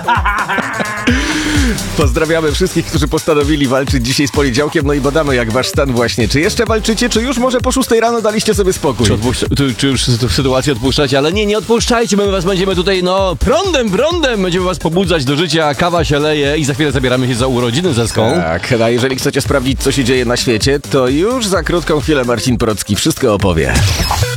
Pozdrawiamy wszystkich, którzy postanowili walczyć dzisiaj z poniedziałkiem. No i badamy, jak wasz stan właśnie. Czy jeszcze walczycie, czy już może po 6 rano daliście sobie spokój? Czy już sytuację odpuszczacie? Ale nie odpuszczajcie, my was będziemy tutaj, prądem, będziemy was pobudzać do życia, kawa się leje i za chwilę zabieramy się za urodziny ze Ską. Tak, a jeżeli chcecie sprawdzić, co się dzieje na świecie, to już za krótką chwilę Marcin Procki wszystko opowie.